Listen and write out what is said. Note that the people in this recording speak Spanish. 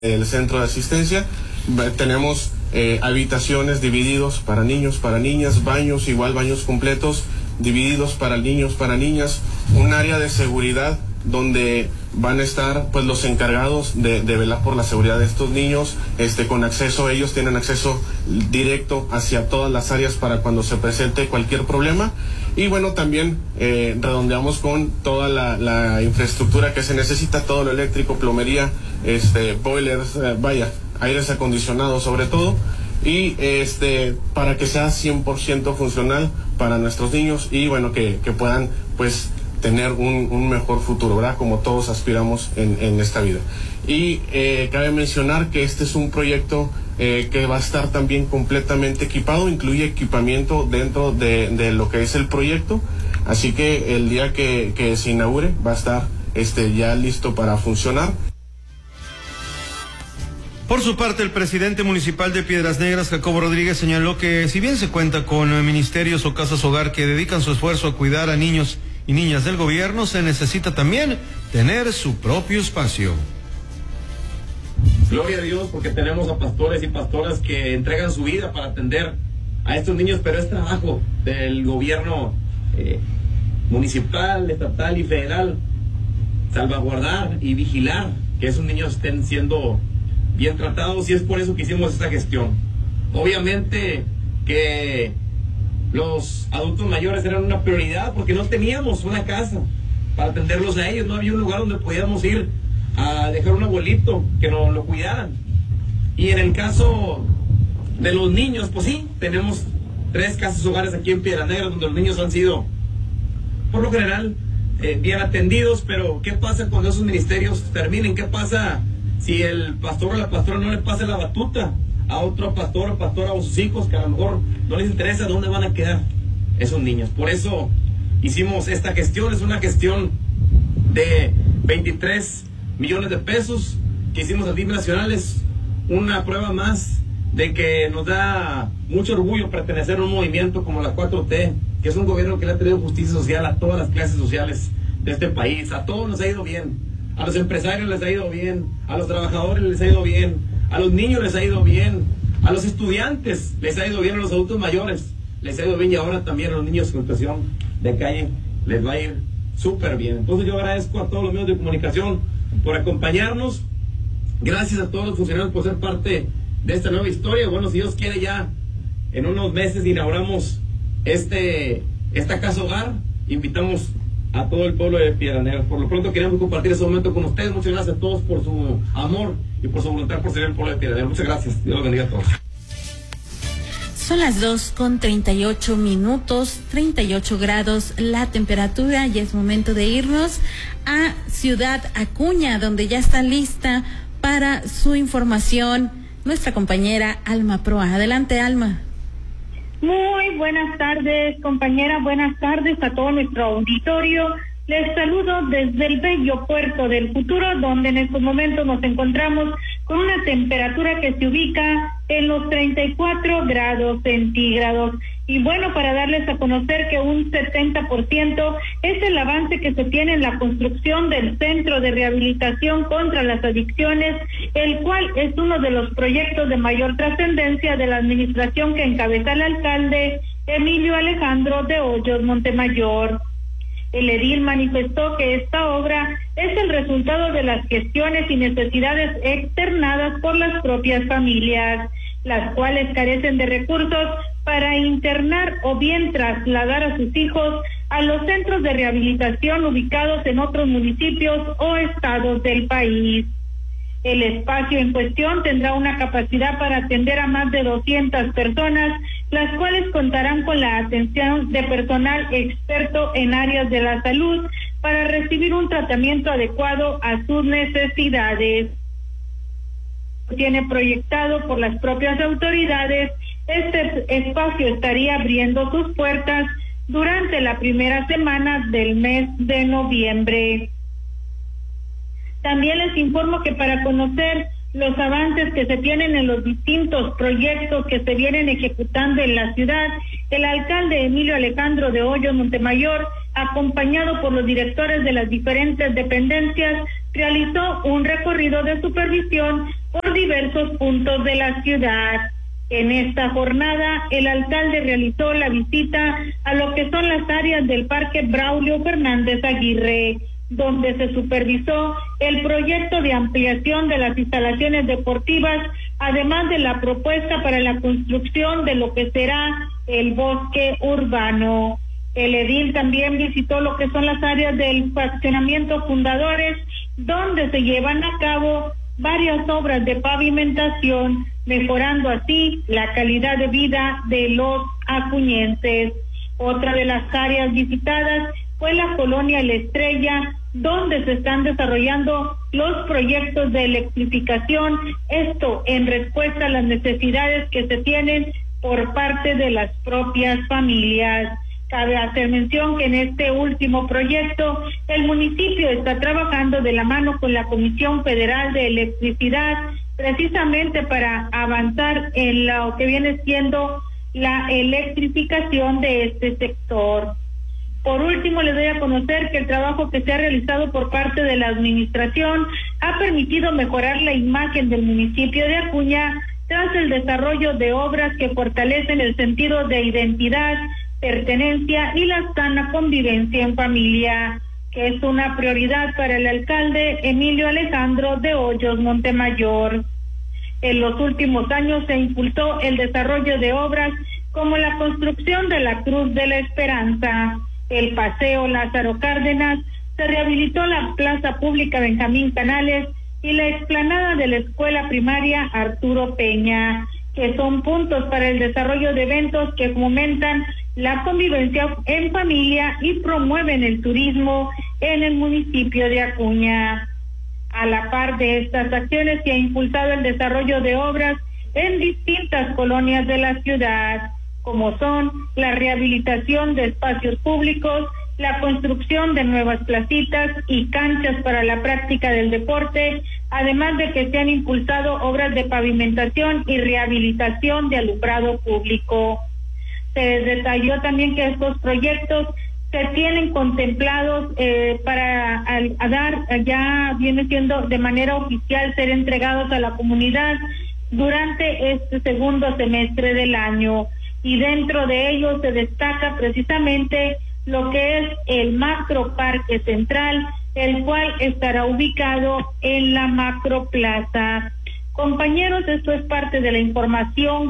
el centro de asistencia. Tenemos habitaciones divididos para niños, para niñas, baños, igual baños completos divididos para niños, para niñas, un área de seguridad donde van a estar pues los encargados de velar por la seguridad de estos niños, con acceso, ellos tienen acceso directo hacia todas las áreas para cuando se presente cualquier problema. Y bueno, también redondeamos con toda la infraestructura que se necesita, todo lo eléctrico, plomería, boilers, aires acondicionados sobre todo, y para que sea 100% funcional para nuestros niños y bueno, que puedan pues tener un mejor futuro, ¿verdad? Como todos aspiramos en esta vida. Y cabe mencionar que este es un proyecto que va a estar también completamente equipado, incluye equipamiento dentro de lo que es el proyecto, así que el día que se inaugure va a estar ya listo para funcionar. Por su parte, el presidente municipal de Piedras Negras, Jacobo Rodríguez, señaló que si bien se cuenta con ministerios o casas hogar que dedican su esfuerzo a cuidar a niños y niñas del gobierno, se necesita también tener su propio espacio. Gloria a Dios, porque tenemos a pastores y pastoras que entregan su vida para atender a estos niños, pero es trabajo del gobierno municipal, estatal y federal salvaguardar y vigilar que esos niños estén siendo bien tratados, y es por eso que hicimos esta gestión. Obviamente que los adultos mayores eran una prioridad porque no teníamos una casa para atenderlos a ellos, no había un lugar donde podíamos ir a dejar un abuelito que nos lo cuidaran. Y en el caso de los niños, pues sí, tenemos 3 casas hogares aquí en Piedras Negras donde los niños han sido, por lo general, bien atendidos, pero ¿qué pasa cuando esos ministerios terminen? ¿Qué pasa si el pastor o la pastora no le pasa la batuta a otro pastor o pastora o sus hijos, que a lo mejor no les interesa dónde van a quedar esos niños? Por eso hicimos esta gestión, es una gestión de 23 millones de pesos que hicimos a nivel nacional, es una prueba más de que nos da mucho orgullo pertenecer a un movimiento como la 4T, que es un gobierno que le ha traído justicia social a todas las clases sociales de este país. A todos nos ha ido bien, a los empresarios les ha ido bien, a los trabajadores les ha ido bien, a los niños les ha ido bien, a los estudiantes les ha ido bien, a los adultos mayores les ha ido bien, y ahora también a los niños en situación de calle les va a ir súper bien. Entonces yo agradezco a todos los medios de comunicación por acompañarnos, gracias a todos los funcionarios por ser parte de esta nueva historia. Bueno, si Dios quiere, ya en unos meses inauguramos esta casa hogar, invitamos a todo el pueblo de Piedras Negras. Por lo pronto queremos compartir ese momento con ustedes. Muchas gracias a todos por su amor y por su voluntad por servir al pueblo de Piedras Negras. Muchas gracias. Dios los bendiga a todos. Son las 2:38, 38 grados la temperatura, y es momento de irnos a Ciudad Acuña, donde ya está lista para su información nuestra compañera Alma Proa. Adelante, Alma. Muy buenas tardes, compañera, buenas tardes a todo nuestro auditorio. Les saludo desde el bello puerto del futuro, donde en estos momentos nos encontramos con una temperatura que se ubica en los 34 grados centígrados. Y bueno, para darles a conocer que un 70% es el avance que se tiene en la construcción del Centro de Rehabilitación contra las Adicciones, el cual es uno de los proyectos de mayor trascendencia de la administración que encabeza el alcalde Emilio Alejandro de Hoyos Montemayor. El edil manifestó que esta obra es el resultado de las gestiones y necesidades externadas por las propias familias, las cuales carecen de recursos para internar o bien trasladar a sus hijos a los centros de rehabilitación ubicados en otros municipios o estados del país. El espacio en cuestión tendrá una capacidad para atender a más de 200 personas, las cuales contarán con la atención de personal experto en áreas de la salud para recibir un tratamiento adecuado a sus necesidades. Tiene proyectado por las propias autoridades, este espacio estaría abriendo sus puertas durante la primera semana del mes de noviembre. También les informo que para conocer los avances que se tienen en los distintos proyectos que se vienen ejecutando en la ciudad, el alcalde Emilio Alejandro de Hoyos Montemayor, acompañado por los directores de las diferentes dependencias, realizó un recorrido de supervisión por diversos puntos de la ciudad. En esta jornada, el alcalde realizó la visita a lo que son las áreas del Parque Braulio Fernández Aguirre, donde se supervisó el proyecto de ampliación de las instalaciones deportivas, además de la propuesta para la construcción de lo que será el bosque urbano. El edil también visitó lo que son las áreas del fraccionamiento Fundadores, donde se llevan a cabo varias obras de pavimentación, mejorando así la calidad de vida de los acuñenses. Otra de las áreas visitadas fue la colonia La Estrella, donde se están desarrollando los proyectos de electrificación, esto en respuesta a las necesidades que se tienen por parte de las propias familias. Cabe hacer mención que en este último proyecto el municipio está trabajando de la mano con la Comisión Federal de Electricidad, precisamente para avanzar en lo que viene siendo la electrificación de este sector. Por último, les doy a conocer que el trabajo que se ha realizado por parte de la administración ha permitido mejorar la imagen del municipio de Acuña tras el desarrollo de obras que fortalecen el sentido de identidad, pertenencia y la sana convivencia en familia, que es una prioridad para el alcalde Emilio Alejandro de Hoyos Montemayor. En los últimos años se impulsó el desarrollo de obras como la construcción de la Cruz de la Esperanza, el Paseo Lázaro Cárdenas, se rehabilitó la Plaza Pública Benjamín Canales y la explanada de la Escuela Primaria Arturo Peña, que son puntos para el desarrollo de eventos que fomentan la convivencia en familia y promueven el turismo en el municipio de Acuña. A la par de estas acciones se ha impulsado el desarrollo de obras en distintas colonias de la ciudad, como son la rehabilitación de espacios públicos, la construcción de nuevas placitas y canchas para la práctica del deporte, además de que se han impulsado obras de pavimentación y rehabilitación de alumbrado público. Se detalló también que estos proyectos se tienen contemplados para ya viene siendo de manera oficial ser entregados a la comunidad durante este segundo semestre del año, y dentro de ellos se destaca precisamente lo que es el Macro Parque Central, el cual estará ubicado en la Macro Plaza. Compañeros, esto es parte de la información